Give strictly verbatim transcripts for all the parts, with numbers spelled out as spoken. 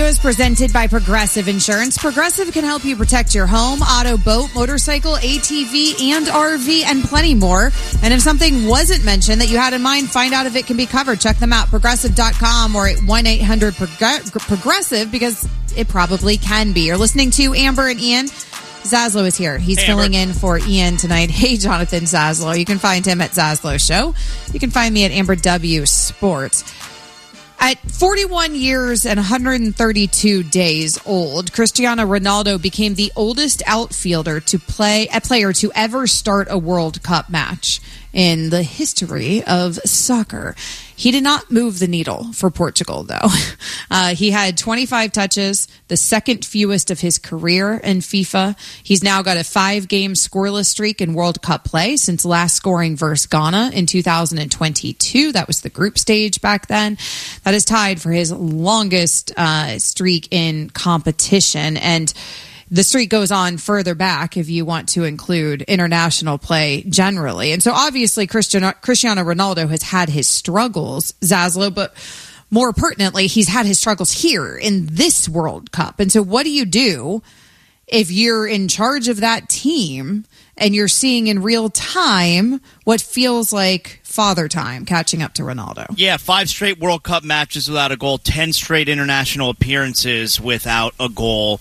is presented by Progressive Insurance. Progressive can help you protect your home, auto, boat, motorcycle, A T V, and R V, and plenty more. And if something wasn't mentioned that you had in mind, find out if it can be covered. Check them out, progressive dot com or at one eight hundred progressive, because it probably can be. You're listening to Amber and Ian. Zaslow is here. He's hey, filling Amber. in for Ian tonight. Hey, Jonathan Zaslow. You can find him at Zaslow Show. You can find me at Amber W Sports. At forty-one years and one hundred thirty-two days old, Cristiano Ronaldo became the oldest outfielder to play a player to ever start a World Cup match in the history of soccer. He did not move the needle for Portugal, though. Uh, he had twenty-five touches, the second fewest of his career in FIFA. He's now got a five-game scoreless streak in World Cup play since last scoring versus Ghana in two thousand twenty-two. That was the group stage back then. That is tied for his longest uh, streak in competition. And the streak goes on further back if you want to include international play generally. And so obviously Cristiano, Cristiano Ronaldo has had his struggles, Zaslow, but more pertinently, he's had his struggles here in this World Cup. And so what do you do if you're in charge of that team and you're seeing in real time what feels like father time catching up to Ronaldo? Yeah, five straight World Cup matches without a goal, ten straight international appearances without a goal.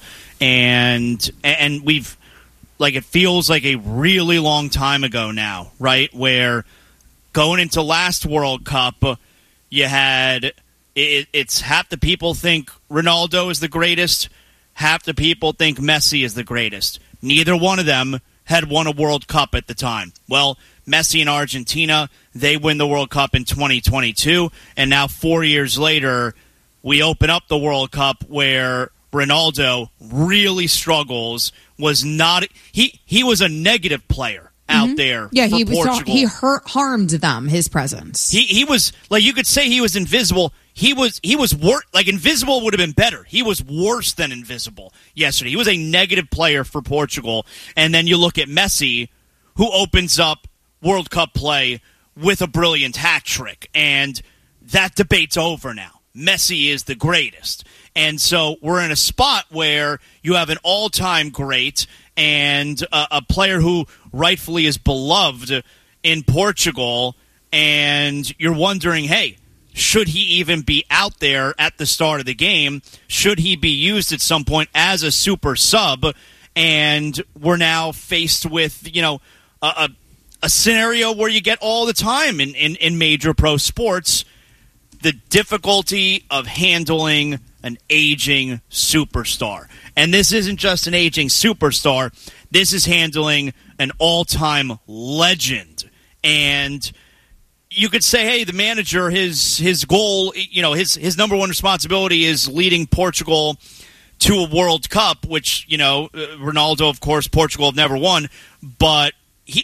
And and we've, like, it feels like a really long time ago now, right? Where going into last World Cup, you had, it, it's half the people think Ronaldo is the greatest, half the people think Messi is the greatest. Neither one of them had won a World Cup at the time. Well, Messi and Argentina, they win the World Cup in twenty twenty-two, and now four years later, we open up the World Cup where Ronaldo really struggles, was not he he was a negative player out mm-hmm. there yeah, for he Portugal. Was, he hurt, harmed them, his presence. He he was, like, you could say he was invisible. He was he was wor- like invisible would have been better. He was worse than invisible yesterday. He was a negative player for Portugal. And then you look at Messi, who opens up World Cup play with a brilliant hat trick, and that debate's over now. Messi is the greatest. And so we're in a spot where you have an all-time great and a, a player who rightfully is beloved in Portugal, and you're wondering, hey, should he even be out there at the start of the game? Should he be used at some point as a super sub? And we're now faced with, you know, a, a, a scenario where you get all the time in, in, in major pro sports, the difficulty of handling an aging superstar. And this isn't just an aging superstar. This is handling an all-time legend. And you could say, hey, the manager, his his goal, you know, his his number one responsibility is leading Portugal to a World Cup, which, you know, Ronaldo, of course, Portugal have never won, but he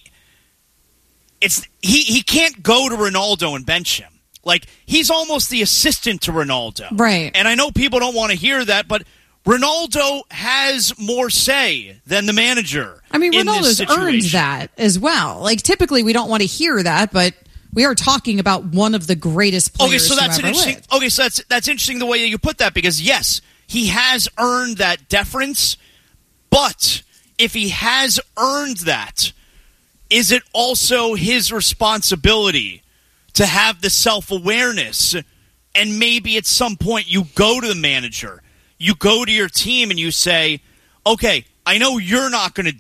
it's he he can't go to Ronaldo and bench him. Like, he's almost the assistant to Ronaldo. Right. And I know people don't want to hear that, but Ronaldo has more say than the manager. I mean, in Ronaldo's this earned situation. that as well. Like, typically we don't want to hear that, but we are talking about one of the greatest players Okay, so that's who an ever interesting. lived. Okay, so that's that's interesting the way that you put that, because yes, he has earned that deference, but if he has earned that, is it also his responsibility to have the self-awareness, and maybe at some point you go to the manager, you go to your team and you say, okay, I know you're not going to